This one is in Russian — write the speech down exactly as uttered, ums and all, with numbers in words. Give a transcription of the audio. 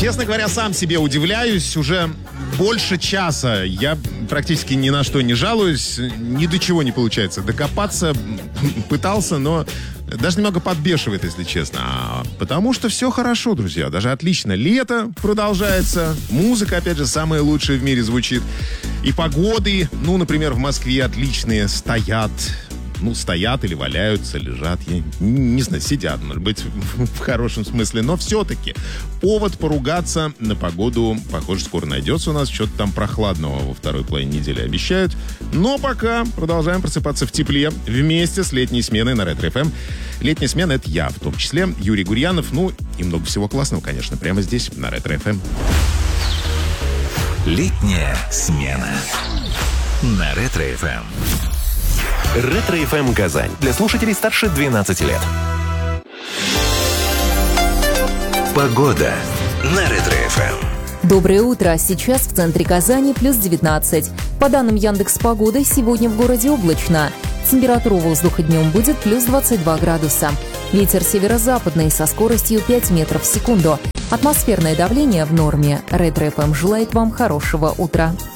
Честно говоря, сам себе удивляюсь. Уже больше часа я практически ни на что не жалуюсь. Ни до чего не получается докопаться. Пытался, но даже немного подбешивает, если честно. А потому что все хорошо, друзья. Даже отлично. Лето продолжается. Музыка, опять же, самая лучшая в мире звучит. И погоды, ну, например, в Москве отличные, стоят. Ну, стоят или валяются, лежат, я не знаю, сидят, может быть, в хорошем смысле. Но все-таки повод поругаться на погоду, похоже, скоро найдется у нас. Что-то там прохладного во второй половине недели обещают. Но пока продолжаем просыпаться в тепле вместе с летней сменой на Ретро эф эм. Летняя смена — это я, в том числе Юрий Гурьянов. Ну, и много всего классного, конечно, прямо здесь, на Ретро эф эм. Летняя смена на Ретро эф эм. Ретро эф эм Казань. Для слушателей старше двенадцати лет. Погода на Ретро эф эм. Доброе утро. Сейчас в центре Казани плюс девятнадцать. По данным Яндекс.Погоды, сегодня в городе облачно. Температура воздуха днем будет плюс двадцать два градуса. Ветер северо-западный со скоростью пять метров в секунду. Атмосферное давление в норме. Ретро эф эм желает вам хорошего утра.